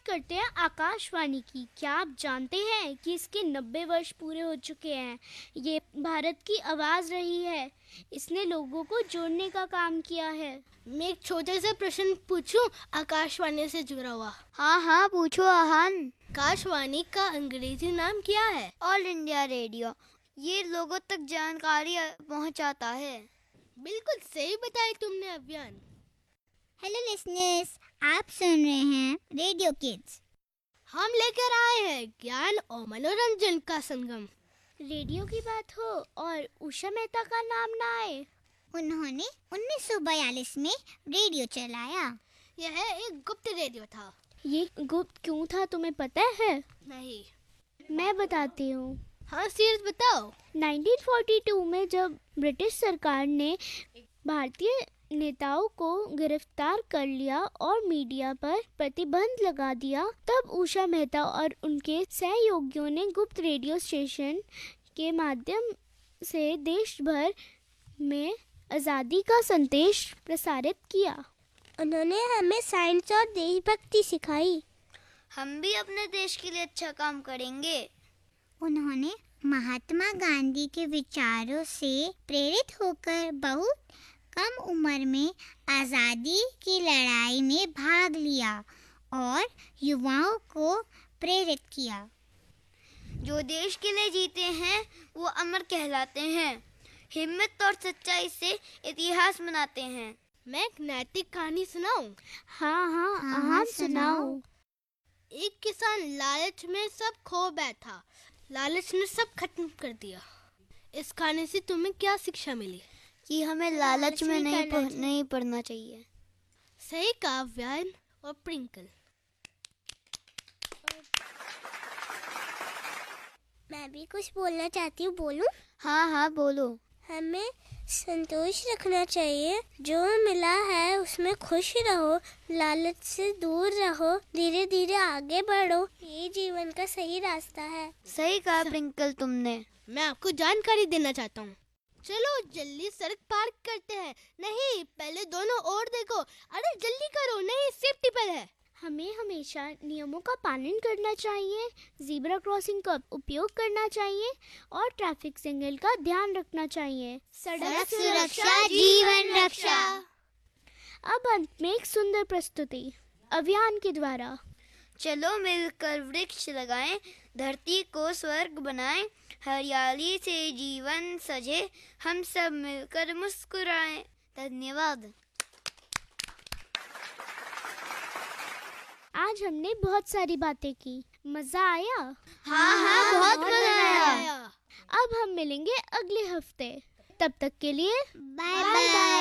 करते हैं आकाशवाणी की। क्या आप जानते हैं कि इसके 90 वर्ष पूरे हो चुके हैं। ये भारत की आवाज़ रही है। इसने लोगों को जोड़ने का काम किया है। मैं एक छोटा सा प्रश्न पूछूं आकाशवाणी से जुड़ा हुआ? हाँ पूछो आहान। आकाशवाणी का अंग्रेजी नाम क्या है? All India radio. ये लोगों तक जानकारी पहुंचाता है। बिल्कुल सही बताया तुमने अभियान। हेलो लिसनर्स, आप सुन रहे हैं रेडियो किड्स। हम लेकर आए हैं ज्ञान और मनोरंजन का संगम। रेडियो की बात हो और उषा मेहता का नाम ना आए। उन्होंने 1942 में रेडियो चलाया। यह एक गुप्त रेडियो था। ये गुप्त क्यों था तुम्हें पता है? नहीं। मैं बताती हूँ। हाँ सीरियस बताओ। 1942 में जब ब्रिटिश सरकार ने भारतीय नेताओं को गिरफ्तार कर लिया और मीडिया पर प्रतिबंध लगा दिया, तब उषा मेहता और उनके सहयोगियों ने गुप्त रेडियो स्टेशन के माध्यम से देश भर में आज़ादी का संदेश प्रसारित किया। उन्होंने हमें साइंस और देशभक्ति सिखाई। हम भी अपने देश के लिए अच्छा काम करेंगे। उन्होंने महात्मा गांधी के विचारों से प्रेरित होकर बहुत कम उम्र में आज़ादी की लड़ाई में भाग लिया और युवाओं को प्रेरित किया। जो देश के लिए जीते हैं वो अमर कहलाते हैं। हिम्मत और सच्चाई से इतिहास बनाते हैं। मैं एक नैतिक कहानी सुनाऊं? हाँ, सुनाओ। एक किसान लालच में सब खो बैठा। लालच ने सब खत्म कर दिया। इस कहानी से तुम्हें क्या शिक्षा मिली? कि हमें लालच में नहीं पड़ना चाहिए। सही कहा व्यान और प्रिंकल। मैं भी कुछ बोलना चाहती हूँ, बोलूं? हाँ बोलो। हमें संतोष रखना चाहिए। जो मिला है उसमें खुश रहो, लालच से दूर रहो, धीरे धीरे आगे बढ़ो। ये जीवन का सही रास्ता है। सही कहा प्रिंकल तुमने। मैं आपको जानकारी देना चाहता हूँ। चलो जल्दी सड़क पार करते हैं। नहीं, पहले दोनों ओर देखो। अरे जल्दी करो, नहीं सेफ्टी पर है। हमें हमेशा नियमों का पालन करना चाहिए, ज़ीब्रा क्रॉसिंग का उपयोग करना चाहिए और ट्रैफिक सिग्नल का ध्यान रखना चाहिए। सड़क सुरक्षा जीवन रक्षा। अब अंत में एक सुंदर प्रस्तुति अभियान के द्वारा। चलो मिलकर वृक्ष लगाएं, धरती को स्वर्ग बनाएं, हरियाली से जीवन सजे, हम सब मिलकर मुस्कुराएं। धन्यवाद। आज हमने बहुत सारी बातें की। मजा आया? हाँ बहुत मजा आया। अब हम मिलेंगे अगले हफ्ते। तब तक के लिए बाय बाय।